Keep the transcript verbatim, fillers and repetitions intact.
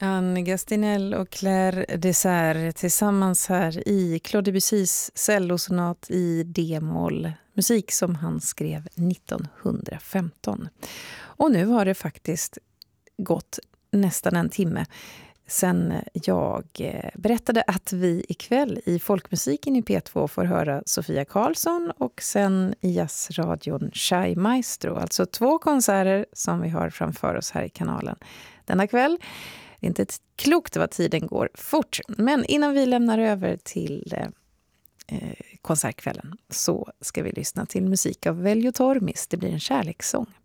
Anne Gastinel och Claire Dessert tillsammans här i Claude Debussys cellosonat i D-moll, musik som han skrev nittonhundrafemton. Och nu har det faktiskt gått nästan en timme sen jag berättade att vi ikväll i Folkmusiken i P två får höra Sofia Karlsson och sen i jazzradion Chai Maestro. Alltså två konserter som vi har framför oss här i kanalen denna kväll. Det är inte ett klokt vad tiden går fort. Men innan vi lämnar över till eh, konsertkvällen så ska vi lyssna till musik av Veljo Tormis. Det blir en kärlekssång.